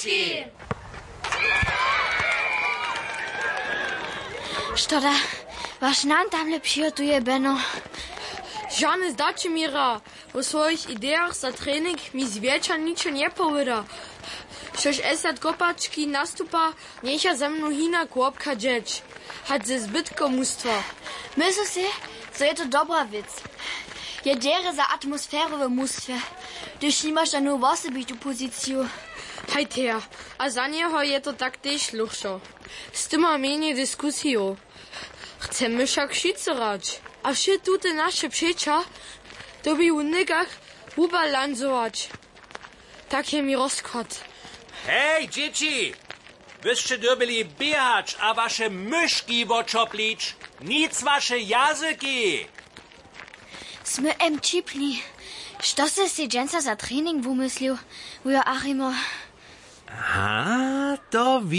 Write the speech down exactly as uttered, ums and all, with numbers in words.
Piłeczki! Što da, waš nan tamle přijotuje, Benno? Žane Zdačimira o svojich idejach za trening mi zwiecza ničo nie poveda. Šož esat kopački nastupa, necha ze mnou hina kłopka džeč. Had ze zbytkom mustva. Myślę si, że je to dobra wic. Je dere za atmosferowe mustwie, gdyż nie masz żadną osobitą pozycję. Hajtea, a za nieho je to tak tež luchšo. Z tym ma mniej dyskusiju. Chcemy však šicerać. A vše tute naše přeča, to by u nikach ubalanzować. Tak je mi rozkład. Hej, dzieci! Wyście dobili biehać, a wasze myszki woczoplić. Nic wasze jazyki! Sme em čipli. Što se si dženca za trening vumyslil, ujo Achimo? Aha, to